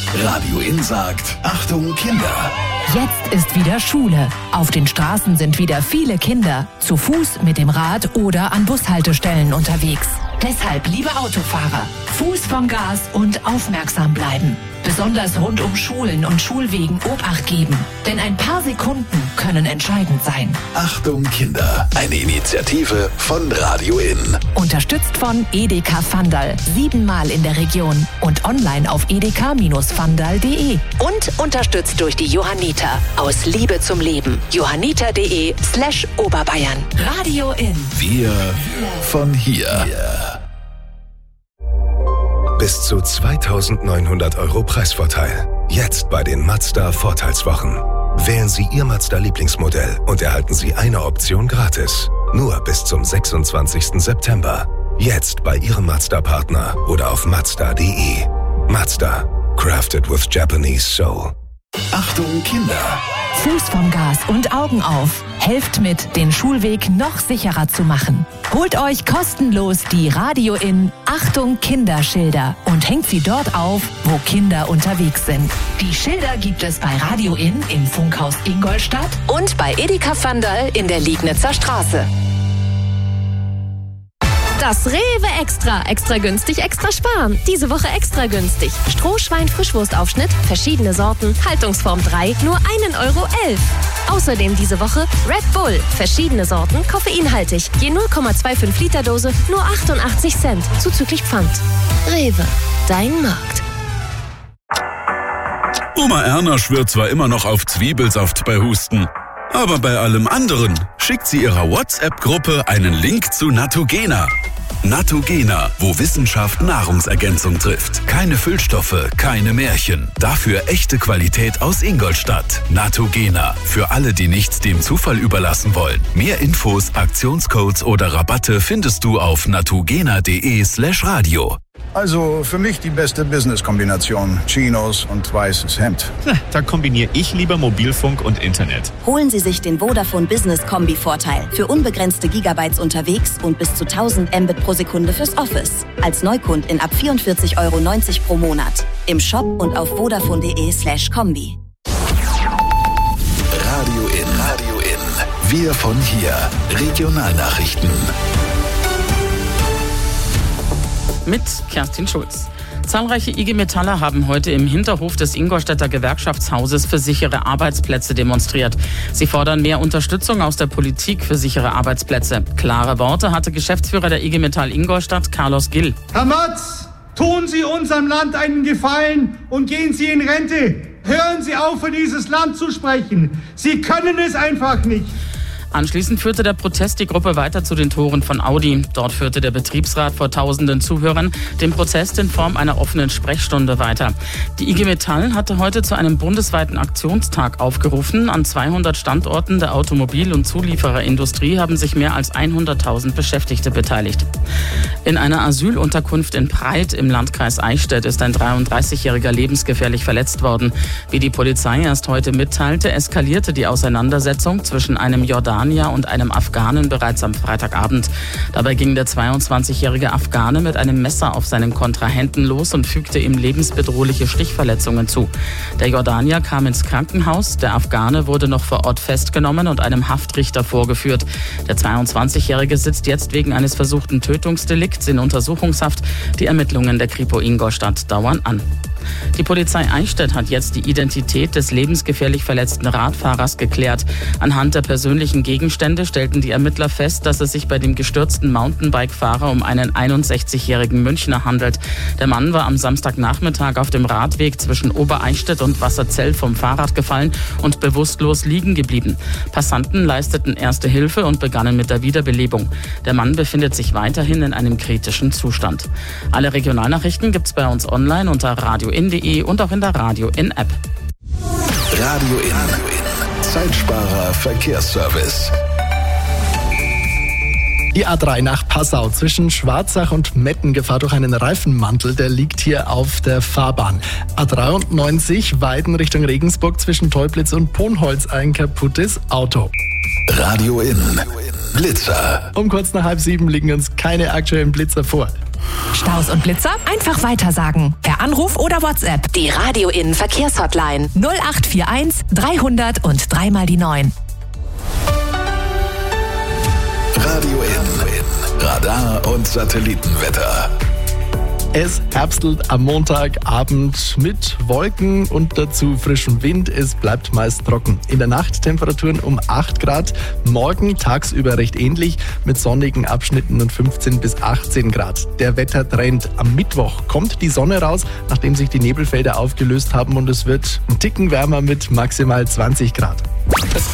Radio In sagt, Achtung Kinder! Jetzt ist wieder Schule. Auf den Straßen sind wieder viele Kinder, zu Fuß, mit dem Rad oder an Bushaltestellen unterwegs. Deshalb, liebe Autofahrer, Fuß vom Gas und aufmerksam bleiben. Besonders rund um Schulen und Schulwegen Obacht geben. Denn ein paar Sekunden können entscheidend sein. Achtung Kinder, eine Initiative von Radio In. Unterstützt von Edeka Vandal, 7-mal in der Region und online auf edeka-vandal.de. Und unterstützt durch die Johanniter, aus Liebe zum Leben. johanniter.de/Oberbayern. Radio In. Wir von hier. Bis zu 2.900 € Preisvorteil. Jetzt bei den Mazda Vorteilswochen. Wählen Sie Ihr Mazda-Lieblingsmodell und erhalten Sie eine Option gratis. Nur bis zum 26. September. Jetzt bei Ihrem Mazda-Partner oder auf Mazda.de. Mazda. Crafted with Japanese Soul. Achtung Kinder! Fuß vom Gas und Augen auf. Helft mit, den Schulweg noch sicherer zu machen. Holt euch kostenlos die Radio In Achtung Kinderschilder und hängt sie dort auf, wo Kinder unterwegs sind. Die Schilder gibt es bei Radio In im Funkhaus Ingolstadt und bei Edeka Vandal in der Liegnitzer Straße. Das Rewe Extra. Extra günstig, extra sparen. Diese Woche extra günstig. Strohschwein-Frischwurstaufschnitt, verschiedene Sorten, Haltungsform 3, nur 1,11 €. Außerdem diese Woche Red Bull, verschiedene Sorten, koffeinhaltig. Je 0,25 Liter Dose, nur 88 Cent, zuzüglich Pfand. Rewe, dein Markt. Oma Erna schwört zwar immer noch auf Zwiebelsaft bei Husten, aber bei allem anderen schickt sie ihrer WhatsApp-Gruppe einen Link zu Natogena. Natogena, wo Wissenschaft Nahrungsergänzung trifft. Keine Füllstoffe, keine Märchen. Dafür echte Qualität aus Ingolstadt. Natogena, für alle, die nichts dem Zufall überlassen wollen. Mehr Infos, Aktionscodes oder Rabatte findest du auf natogena.de/radio. Also für mich die beste Business-Kombination. Chinos und weißes Hemd. Da kombiniere ich lieber Mobilfunk und Internet. Holen Sie sich den Vodafone Business Kombi-Vorteil. Für unbegrenzte Gigabytes unterwegs und bis zu 1000 Mbit pro Sekunde fürs Office. Als Neukundin ab 44,90 € pro Monat. Im Shop und auf vodafone.de/kombi. Radio In. Radio In. Wir von hier. Regionalnachrichten. Mit Kerstin Schulz. Zahlreiche IG Metaller haben heute im Hinterhof des Ingolstädter Gewerkschaftshauses für sichere Arbeitsplätze demonstriert. Sie fordern mehr Unterstützung aus der Politik für sichere Arbeitsplätze. Klare Worte hatte Geschäftsführer der IG Metall Ingolstadt, Carlos Gill. Herr Matz, tun Sie unserem Land einen Gefallen und gehen Sie in Rente. Hören Sie auf, für dieses Land zu sprechen. Sie können es einfach nicht. Anschließend führte der Protest die Gruppe weiter zu den Toren von Audi. Dort führte der Betriebsrat vor tausenden Zuhörern den Protest in Form einer offenen Sprechstunde weiter. Die IG Metall hatte heute zu einem bundesweiten Aktionstag aufgerufen. An 200 Standorten der Automobil- und Zuliefererindustrie haben sich mehr als 100.000 Beschäftigte beteiligt. In einer Asylunterkunft in Preit im Landkreis Eichstätt ist ein 33-Jähriger lebensgefährlich verletzt worden. Wie die Polizei erst heute mitteilte, eskalierte die Auseinandersetzung zwischen einem Jordanier und einem Afghanen bereits am Freitagabend. Dabei ging der 22-jährige Afghane mit einem Messer auf seinen Kontrahenten los und fügte ihm lebensbedrohliche Stichverletzungen zu. Der Jordanier kam ins Krankenhaus, der Afghane wurde noch vor Ort festgenommen und einem Haftrichter vorgeführt. Der 22-jährige sitzt jetzt wegen eines versuchten Tötungsdelikts in Untersuchungshaft. Die Ermittlungen der Kripo Ingolstadt dauern an. Die Polizei Eichstätt hat jetzt die Identität des lebensgefährlich verletzten Radfahrers geklärt. Anhand der persönlichen Gegenstände stellten die Ermittler fest, dass es sich bei dem gestürzten Mountainbike-Fahrer um einen 61-jährigen Münchner handelt. Der Mann war am Samstagnachmittag auf dem Radweg zwischen Obereichstätt und Wasserzell vom Fahrrad gefallen und bewusstlos liegen geblieben. Passanten leisteten erste Hilfe und begannen mit der Wiederbelebung. Der Mann befindet sich weiterhin in einem kritischen Zustand. Alle Regionalnachrichten gibt's bei uns online unter radioin.de und auch in der Radio In App. Radio In. Zeitsparer Verkehrsservice. Die A3 nach Passau zwischen Schwarzach und Metten Gefahr durch einen Reifenmantel, der liegt hier auf der Fahrbahn. A93 Weiden Richtung Regensburg zwischen Teublitz und Ponholz ein kaputtes Auto. Radio In. Blitzer. Um kurz nach 6:30 liegen uns keine aktuellen Blitzer vor. Staus und Blitzer? Einfach weitersagen. Per Anruf oder WhatsApp. Die Radio In Verkehrshotline 0841 300 und 3 die 9. Radio In. Radar und Satellitenwetter. Es herbstelt am Montagabend mit Wolken und dazu frischem Wind. Es bleibt meist trocken. In der Nacht Temperaturen um 8 Grad. Morgen tagsüber recht ähnlich mit sonnigen Abschnitten und 15 bis 18 Grad. Der Wettertrend: am Mittwoch kommt die Sonne raus, nachdem sich die Nebelfelder aufgelöst haben, und es wird ein Ticken wärmer mit maximal 20 Grad.